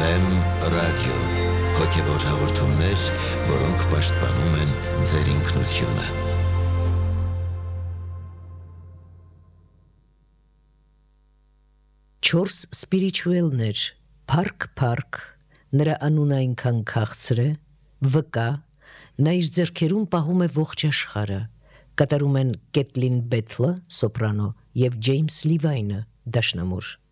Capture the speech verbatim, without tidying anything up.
Վեմ ռադիո, հոգևոր հաղորդումներ, որոնք պաշտպանում են ձեր ինքնությունը։ Չորս սպիրիչուելներ, փառք-փառք, նրա անունը այնքան քաղցր է, վկա, նա իր ձեռքերում պահում է ողջ աշխարհը, կատարում են Կեթլին Բեթլը, սոպրանո, և Ջեյմս Լիվայնը, դաշնամուր։